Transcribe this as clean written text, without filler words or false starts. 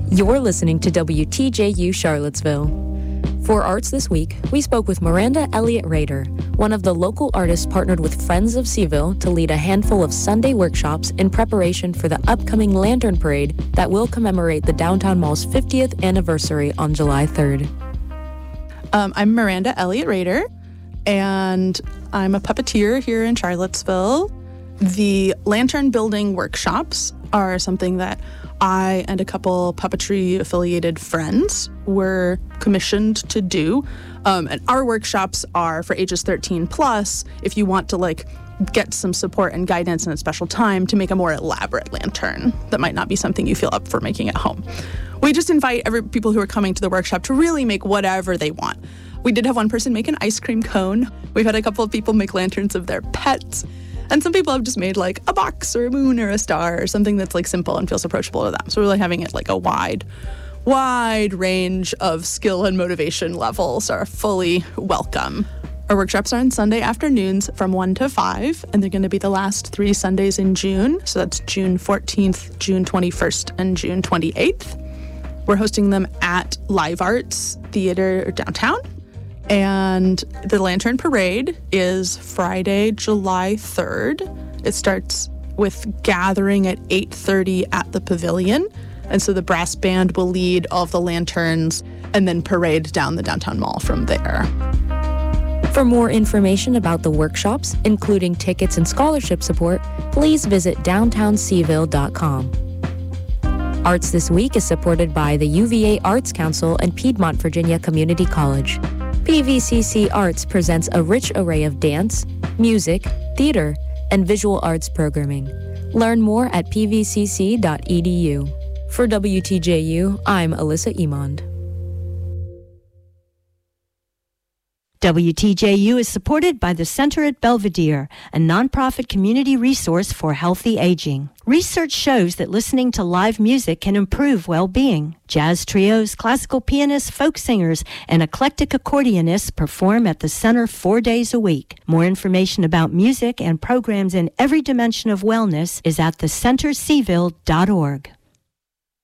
You're listening to WTJU Charlottesville. For Arts This Week, we spoke with Miranda Elliott Rader, one of the local artists partnered with Friends of Seville to lead a handful of Sunday workshops in preparation for the upcoming Lantern Parade that will commemorate the Downtown Mall's 50th anniversary on July 3rd. I'm Miranda Elliott Rader, and I'm a puppeteer here in Charlottesville. The Lantern Building workshops are something that I and a couple puppetry-affiliated friends were commissioned to do. And our workshops are for ages 13 plus if you want to get some support and guidance and a special time to make a more elaborate lantern that might not be something you feel up for making at home. We just invite people who are coming to the workshop to really make whatever they want. We did have one person make an ice cream cone. We've had a couple of people make lanterns of their pets. And some people have just made a box or a moon or a star or something that's simple and feels approachable to them. So we're really having it a wide range of skill and motivation levels are fully welcome. Our workshops are on Sunday afternoons from 1 to 5, and they're going to be the last 3 Sundays in June. So that's June 14th, June 21st, and June 28th. We're hosting them at Live Arts Theater downtown. And the Lantern Parade is Friday, July 3rd. It starts with gathering at 8:30 at the Pavilion. And so the brass band will lead all of the lanterns and then parade down the downtown mall from there. For more information about the workshops, including tickets and scholarship support, please visit downtownseville.com. Arts This Week is supported by the UVA Arts Council and Piedmont Virginia Community College. PVCC Arts presents a rich array of dance, music, theater, and visual arts programming. Learn more at pvcc.edu. For WTJU, I'm Alyssa Emond. WTJU is supported by the Center at Belvedere, a nonprofit community resource for healthy aging. Research shows that listening to live music can improve well-being. Jazz trios, classical pianists, folk singers, and eclectic accordionists perform at the center 4 days a week. More information about music and programs in every dimension of wellness is at thecenterseville.org.